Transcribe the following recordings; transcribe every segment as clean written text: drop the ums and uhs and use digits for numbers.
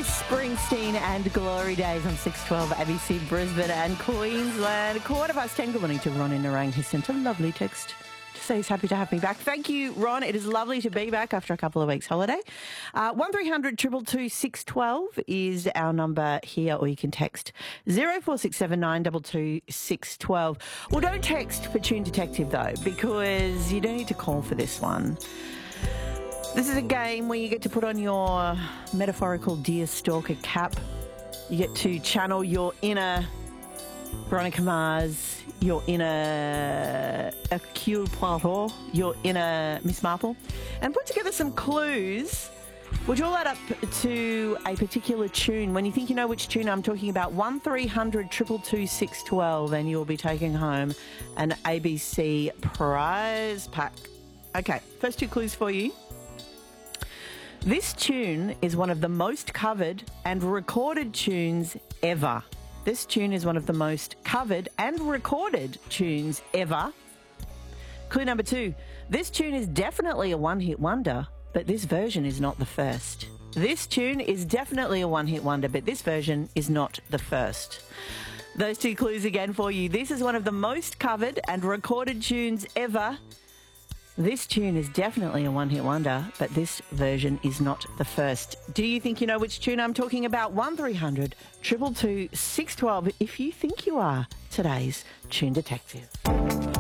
Bruce Springsteen and Glory Days on 612 ABC Brisbane and Queensland. 10:15. Good morning to Ron in Narang. He sent a lovely text to say he's happy to have me back. Thank you, Ron. It is lovely to be back after a couple of weeks' holiday. 1300 222 612 is our number here, or you can text 0467 922 612. Well, don't text for Tune Detective, though, because you don't need to call for this one. This is a game where you get to put on your metaphorical deer stalker cap. You get to channel your inner Veronica Mars, your inner Hercule Poirot, your inner Miss Marple, and put together some clues which all add up to a particular tune. When you think you know which tune I'm talking about, 1300 222 612, and you'll be taking home an ABC prize pack. Okay, first two clues for you. This tune is one of the most covered and recorded tunes ever. This tune is one of the most covered and recorded tunes ever. Clue number two. This tune is definitely a one-hit wonder, but this version is not the first. This tune is definitely a one-hit wonder, but this version is not the first. Those two clues again for you. This is one of the most covered and recorded tunes ever. This tune is definitely a one-hit wonder, but this version is not the first. Do you think you know which tune I'm talking about? 1300 222 612 if you think you are today's Tune Detective. You're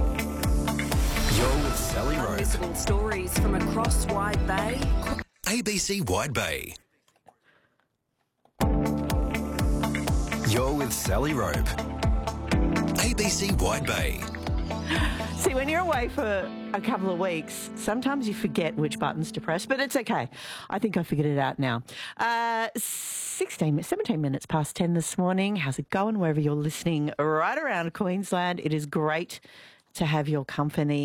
with Sally Rowe. Unmissable stories from across Wide Bay. ABC Wide Bay. You're with Sally Rowe. ABC Wide Bay. See, when you're away for a couple of weeks, sometimes you forget which buttons to press, but it's okay. I think I figured it out now. 17 minutes past 10 this morning. How's it going wherever you're listening right around Queensland? It is great to have your company.